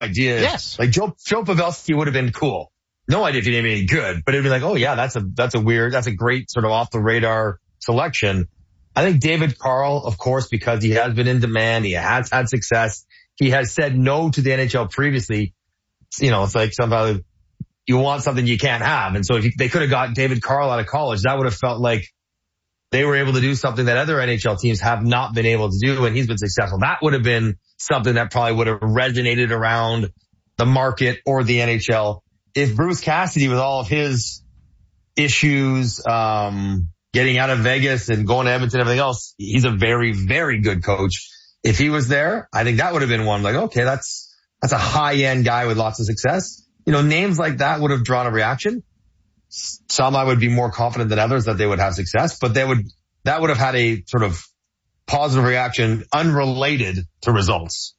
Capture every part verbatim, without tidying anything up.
idea. Yes. Like Joe, Joe Pavelski would have been cool. No idea if he didn't any good, but it'd be like, oh yeah, that's a, that's a weird, that's a great sort of off the radar selection. I think David Carl, of course, because he has been in demand, he has had success. He has said no to the N H L previously. You know, it's like somehow you want something you can't have. And so if you, they could have got David Carl out of college, that would have felt like they were able to do something that other N H L teams have not been able to do, and he's been successful. That would have been something that probably would have resonated around the market or the N H L. If Bruce Cassidy, with all of his issues, um, getting out of Vegas and going to Edmonton and everything else, he's a very, very good coach. If he was there, I think that would have been one like, okay, that's, that's a high-end guy with lots of success. You know, names like that would have drawn a reaction. Some I would be more confident than others that they would have success, but they would, that would have had a sort of positive reaction unrelated to results.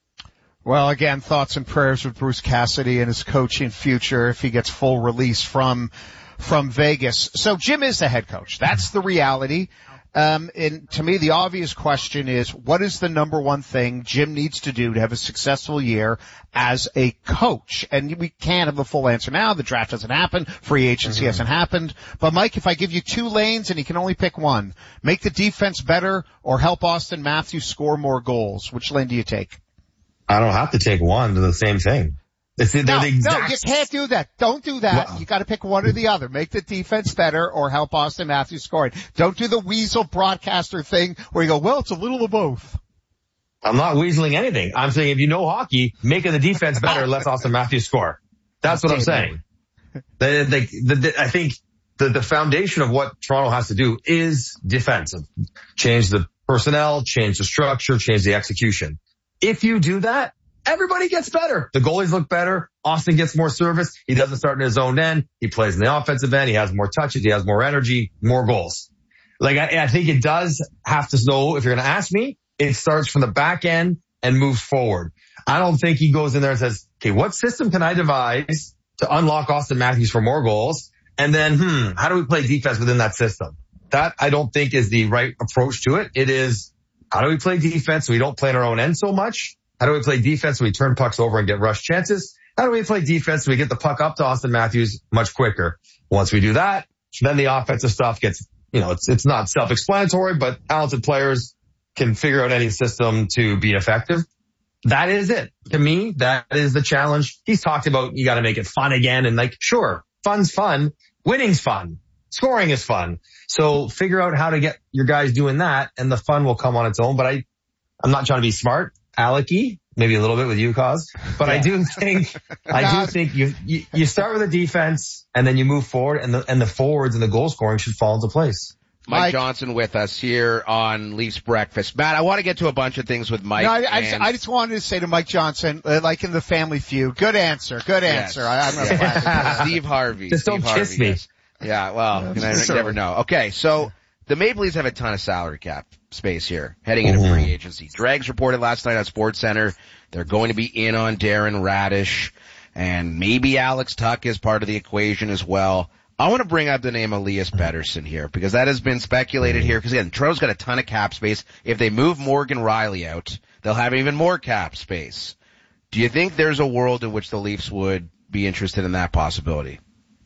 Well, again, thoughts and prayers with Bruce Cassidy and his coaching future if he gets full release from, from Vegas. So Jim is the head coach. That's the reality. Um, and to me, the obvious question is, what is the number one thing Jim needs to do to have a successful year as a coach? And we can't have a full answer now. The draft hasn't happened. Free agency mm-hmm. hasn't happened. But Mike, if I give you two lanes and you can only pick one, make the defense better or help Austin Matthews score more goals, which lane do you take? I don't have to take one. They're the same thing. It's, no, the exact... no, you can't do that. Don't do that. Well, you got to pick one or the other. Make the defense better or help Austin Matthews score it. Don't do the weasel broadcaster thing where you go, well, it's a little of both. I'm not weaseling anything. I'm saying if you know hockey, making the defense better, let Austin Matthews score. That's what I'm saying. The, the, the, I think the, the foundation of what Toronto has to do is defensive. Change the personnel, change the structure, change the execution. If you do that, everybody gets better. The goalies look better. Austin gets more service. He doesn't start in his own end. He plays in the offensive end. He has more touches. He has more energy, more goals. Like, I, I think it does have to know, if you're going to ask me, it starts from the back end and moves forward. I don't think he goes in there and says, okay, what system can I devise to unlock Austin Matthews for more goals? And then, hmm, how do we play defense within that system? That I don't think is the right approach to it. It is, how do we play defense so we don't play in our own end so much? How do we play defense so we turn pucks over and get rush chances? How do we play defense so we get the puck up to Austin Matthews much quicker? Once we do that, then the offensive stuff gets, you know, it's, it's not self-explanatory, but talented players can figure out any system to be effective. That is it. To me, that is the challenge. He's talked about you got to make it fun again. And like, sure, fun's fun. Winning's fun. Scoring is fun. So figure out how to get your guys doing that and the fun will come on its own. But I, I'm not trying to be smart, alecky, maybe a little bit with you, Cause. But yeah. I do think, I do think you, you, you start with the defense and then you move forward and the, and the forwards and the goal scoring should fall into place. Mike, Mike Johnson with us here on Leafs Breakfast. Matt, I want to get to a bunch of things with Mike. No, I, I, just, I just wanted to say to Mike Johnson, uh, like in the Family Feud, good answer, good answer. Yes. I, I'm yeah. Steve Harvey. Just Steve don't Harvey, kiss me. Yes. Yeah, well, you know, you never know. Okay, so the Maple Leafs have a ton of salary cap space here heading into mm-hmm. free agency. Dregs reported last night on SportsCenter they're going to be in on Darren Radish, and maybe Alex Tuch is part of the equation as well. I want to bring up the name Elias Pettersson here because that has been speculated here. Because again, Toronto's got a ton of cap space. If they move Morgan Rielly out, they'll have even more cap space. Do you think there's a world in which the Leafs would be interested in that possibility?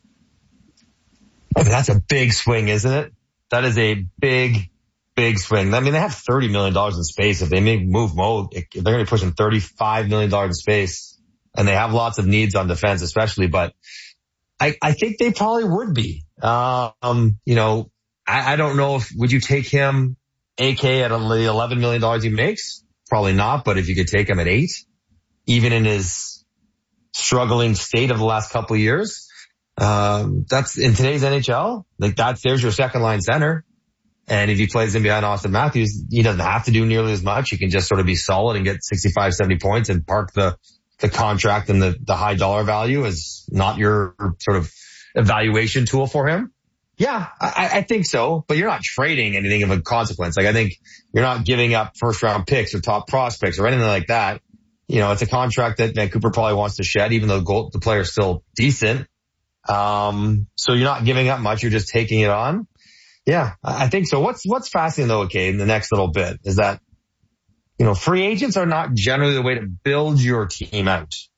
Oh, that's a big swing, isn't it? That is a big, big swing. I mean, they have thirty million dollars in space. If they may move Mo, they're going to be pushing thirty-five million dollars in space. And they have lots of needs on defense, especially, but I, I think they probably would be. Um, you know, I, I don't know if, would you take him A K at the eleven million dollars he makes? Probably not, but if you could take him at eight, even in his struggling state of the last couple of years, um, that's in today's N H L, like that's, there's your second line center. And if he plays in behind Austin Matthews, he doesn't have to do nearly as much. He can just sort of be solid and get sixty-five, seventy points and park the, the contract and the, the high dollar value is not your sort of evaluation tool for him. Yeah, I, I think so, but you're not trading anything of a consequence. Like I think you're not giving up first round picks or top prospects or anything like that. You know, it's a contract that Vancouver probably wants to shed, even though the, goal, the player's still decent. Um, so you're not giving up much. You're just taking it on. Yeah, I think so. What's, what's fascinating though, okay, in the next little bit is that you know, free agents are not generally the way to build your team out.